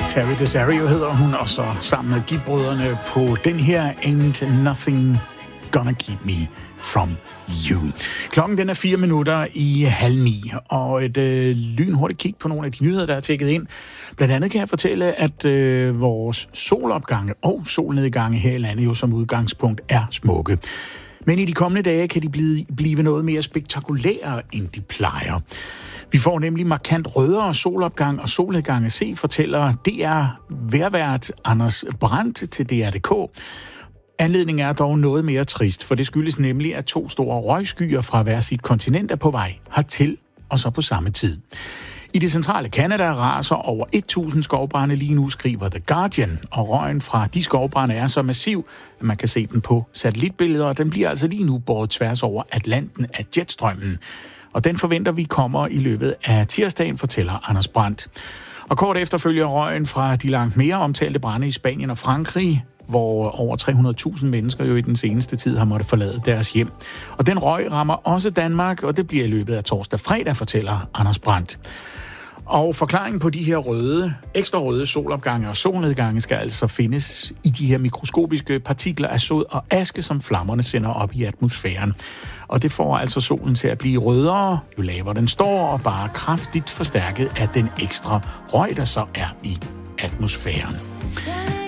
Terry Desario hedder hun, og så sammen med Gibb-brødrene på den her Ain't Nothing Gonna Keep Me From You. Klokken den er 4 minutter i 8:30, og et lynhurtigt kig på nogle af de nyheder, der er tækket ind. Blandt andet kan jeg fortælle, at vores solopgange og solnedgange her i landet jo som udgangspunkt er smukke. Men i de kommende dage kan de blive noget mere spektakulære, end de plejer. Vi får nemlig markant rødere solopgang og solnedgang at se, fortæller DR vejrvært Anders Brandt til DR.dk. Anledningen er dog noget mere trist, for det skyldes nemlig, at 2 store røgskyer fra hver sit kontinent er på vej hertil, og så på samme tid. I det centrale Canada raser over 1.000 skovbrande lige nu, skriver The Guardian, og røgen fra de skovbrande er så massiv, at man kan se den på satellitbilleder, og den bliver altså lige nu båret tværs over Atlanten af jetstrømmen. Og den forventer vi kommer i løbet af tirsdagen, fortæller Anders Brandt. Og kort efter følger røgen fra de langt mere omtalte brande i Spanien og Frankrig, hvor over 300.000 mennesker jo i den seneste tid har måttet forlade deres hjem. Og den røg rammer også Danmark, og det bliver i løbet af torsdag fredag, fortæller Anders Brandt. Og forklaringen på de her ekstra røde solopgange og solnedgange skal altså findes i de her mikroskopiske partikler af sod og aske, som flammerne sender op i atmosfæren. Og det får altså solen til at blive rødere, jo lavere den står, og bare kraftigt forstærket af den ekstra røg, der så er i atmosfæren.